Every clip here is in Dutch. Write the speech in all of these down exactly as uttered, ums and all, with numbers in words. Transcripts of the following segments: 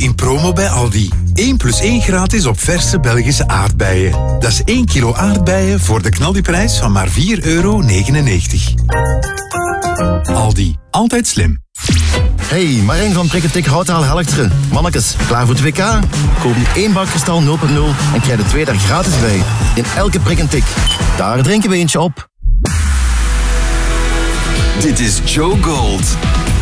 in promo bij Aldi. één plus één gratis op verse Belgische aardbeien. Dat is één kilo aardbeien voor de knaldiprijs van maar vier euro negenennegentig. Aldi, altijd slim. Hey, Marijn van Prikketik Houtaal Helchteren. Mannekes, klaar voor het W K? Koop nu één bak Kristal nul punt nul en krijg er twee daar gratis bij. In elke prik en tik. Daar drinken we eentje op. Dit is Joe Gold.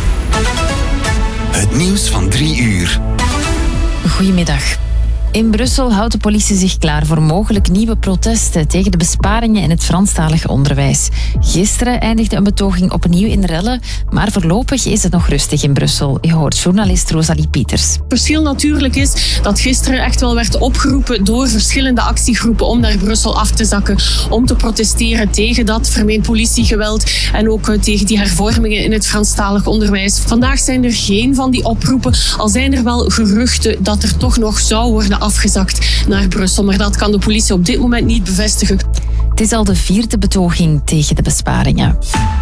Het nieuws van drie uur. Goedemiddag. In Brussel houdt de politie zich klaar voor mogelijk nieuwe protesten tegen de besparingen in het Franstalig onderwijs. Gisteren eindigde een betoging opnieuw in rellen, maar voorlopig is het nog rustig in Brussel. Je hoort journalist Rosalie Pieters. Het verschil natuurlijk is dat gisteren echt wel werd opgeroepen door verschillende actiegroepen om naar Brussel af te zakken, om te protesteren tegen dat vermeend politiegeweld en ook tegen die hervormingen in het Franstalig onderwijs. Vandaag zijn er geen van die oproepen, al zijn er wel geruchten dat er toch nog zou worden afgezakt naar Brussel. Maar dat kan de politie op dit moment niet bevestigen. Het is al de vierde betoging tegen de besparingen.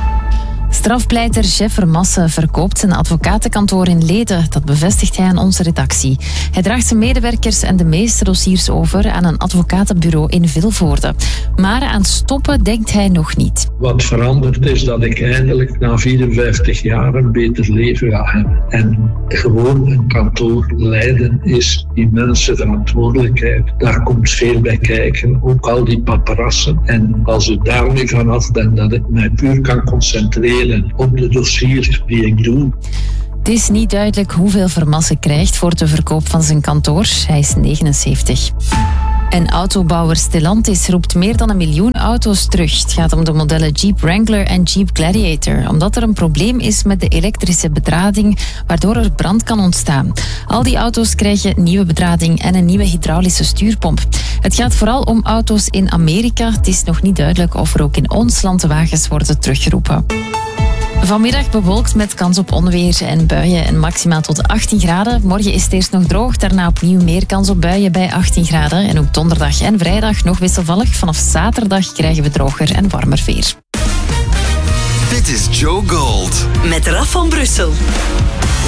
Strafpleiter Jeff Vermassen verkoopt zijn advocatenkantoor in Leden. Dat bevestigt hij aan onze redactie. Hij draagt zijn medewerkers en de meeste dossiers over aan een advocatenbureau in Vilvoorde. Maar aan stoppen denkt hij nog niet. Wat verandert is dat ik eindelijk na vierenvijftig jaar een beter leven ga hebben. En gewoon een kantoor leiden is immense verantwoordelijkheid. Daar komt veel bij kijken, ook al die paparassen. En als ik daar nu vanaf ben, dat ik mij puur kan concentreren op de dossiers die ik doe. Het is niet duidelijk hoeveel Vermassen krijgt voor de verkoop van zijn kantoor. Hij is negenenzeventig. En autobouwer Stellantis roept meer dan een miljoen auto's terug. Het gaat om de modellen Jeep Wrangler en Jeep Gladiator. Omdat er een probleem is met de elektrische bedrading, waardoor er brand kan ontstaan. Al die auto's krijgen nieuwe bedrading en een nieuwe hydraulische stuurpomp. Het gaat vooral om auto's in Amerika. Het is nog niet duidelijk of er ook in ons land wagens worden teruggeroepen. Vanmiddag bewolkt met kans op onweer en buien en maximaal tot achttien graden. Morgen is het eerst nog droog, daarna opnieuw meer kans op buien bij achttien graden. En ook donderdag en vrijdag nog wisselvallig. Vanaf zaterdag krijgen we droger en warmer weer. Dit is Joe Gold. Met Raf van Brussel.